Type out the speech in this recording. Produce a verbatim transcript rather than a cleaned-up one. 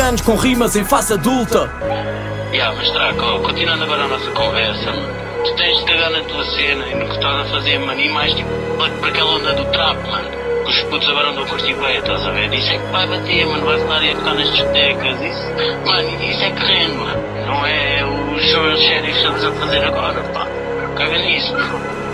anos com rimas em face adulta. Yeah, mas Draco, oh, continuando agora a nossa conversa, mano. Tu tens de cagar na tua cena e no que estás a fazer, mano, e mais tipo, para aquela onda do trap, mano. Que os putos agora andam a curtir bem, estás a ver? Isso é que vai bater, mano, vai estar a tocar nas discotecas, isso, mano, isso é que rende, mano. Não é os Joel Sheriff que estamos a fazer agora, pá. Caga nisso, pô.